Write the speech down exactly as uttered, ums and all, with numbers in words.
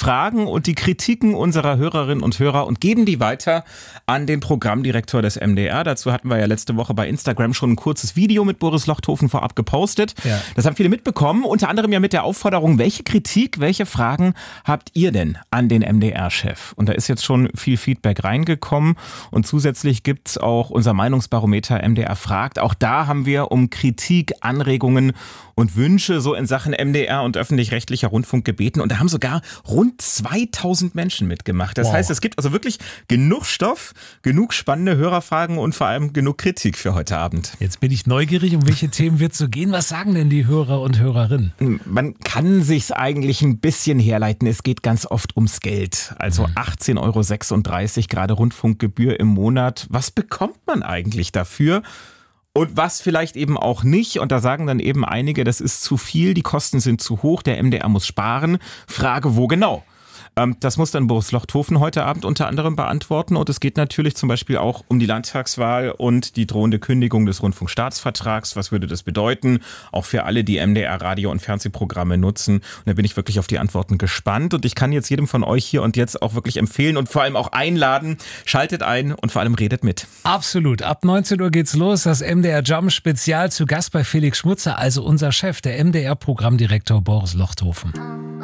Fragen und die Kritiken unserer Hörerinnen und Hörer und geben die weiter an den Programmdirektor des M D R. Dazu hatten wir ja letzte Woche bei Instagram schon ein kurzes Video mit Boris Lochthofen vorab gepostet. Ja. Das haben viele mitbekommen, unter anderem ja mit der Aufforderung, welche Kritik, welche Fragen habt ihr denn an den M D R-Chef? Und da ist jetzt schon viel Feedback reingekommen und zusätzlich gibt's auch unser Meinungsbarometer M D R fragt. Auch da haben wir um Kritik, Anregungen und Wünsche so in Sachen M D R und öffentlich-rechtlicher Rundfunk gebeten. Und da haben sogar rund zweitausend Menschen mitgemacht. Das wow. heißt, es gibt also wirklich genug Stoff, genug spannende Hörerfragen und vor allem genug Kritik für heute Abend. Jetzt bin ich neugierig, um welche Themen wird es so gehen. Was sagen denn die Hörer und Hörerinnen? Man kann sich's eigentlich ein bisschen herleiten. Es geht ganz oft ums Geld. Also achtzehn Euro sechsunddreißig gerade Rundfunkgebühr im Monat. Was bekommt man eigentlich dafür? Und was vielleicht eben auch nicht, und da sagen dann eben einige, das ist zu viel, die Kosten sind zu hoch, der M D R muss sparen. Frage, wo genau? Das muss dann Boris Lochthofen heute Abend unter anderem beantworten. Und es geht natürlich zum Beispiel auch um die Landtagswahl und die drohende Kündigung des Rundfunkstaatsvertrags. Was würde das bedeuten? Auch für alle, die M D R Radio- und Fernsehprogramme nutzen. Und da bin ich wirklich auf die Antworten gespannt. Und ich kann jetzt jedem von euch hier und jetzt auch wirklich empfehlen und vor allem auch einladen. Schaltet ein und vor allem redet mit. Absolut. Ab neunzehn Uhr geht's los. Das M D R Jump Spezial zu Gast bei Felix Schmutzer, also unser Chef, der M D R-Programmdirektor Boris Lochthofen.